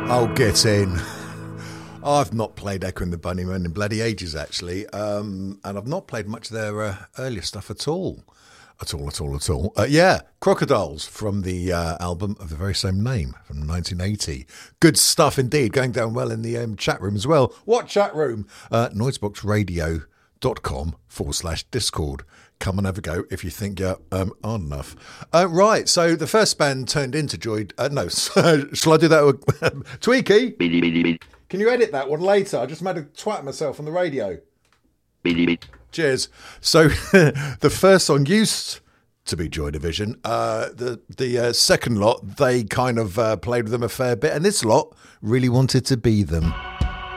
Oh, get in. I've not played Echo and the Bunnymen in bloody ages, actually. And I've not played much of their earlier stuff at all. Yeah, Crocodiles from the album of the very same name from 1980. Good stuff indeed. Going down well in the chat room as well. What chat room? Noiseboxradio.com/Discord. Come and have a go if you think you're on enough. Right, so the first band turned into Joy... no, shall I do that with Tweaky? Can you edit that one later? I just made a twat myself on the radio. Cheers. So the first song used to be Joy Division. The second lot, they kind of played with them a fair bit. And this lot really wanted to be them.